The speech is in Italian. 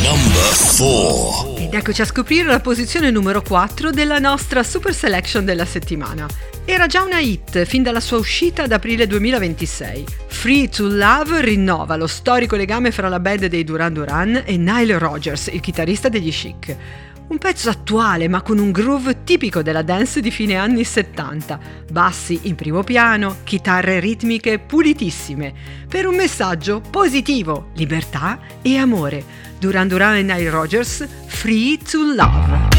Number 4. Ed eccoci a scoprire la posizione numero 4 della nostra Super Selection della settimana. Era già una hit fin dalla sua uscita ad aprile 2026. Free to Love rinnova lo storico legame fra la band dei Duran Duran e Nile Rodgers, il chitarrista degli Chic. Un pezzo attuale ma con un groove tipico della dance di fine anni 70, bassi in primo piano, chitarre ritmiche pulitissime, per un messaggio positivo, libertà e amore. Duran Duran e Nile Rodgers, Free to Love.